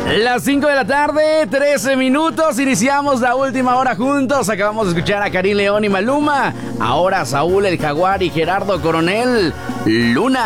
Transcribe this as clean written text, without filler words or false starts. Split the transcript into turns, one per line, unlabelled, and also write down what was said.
Las 5 de la tarde, 13 minutos, iniciamos la última hora juntos. Acabamos de escuchar a Karim León y Maluma. Ahora Saúl el Jaguar y Gerardo Coronel, Luna.